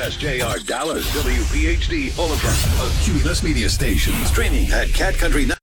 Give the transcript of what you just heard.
KSJR Dallas, WPHD Holocaust, a Cumulus media station. Streaming at Cat Country